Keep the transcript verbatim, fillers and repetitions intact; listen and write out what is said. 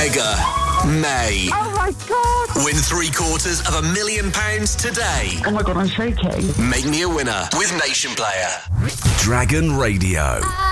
Mega May. Oh my God. Win three quarters of a million pounds today. Oh my God, I'm shaking. Make me a winner with Nation Player. Dragon Radio.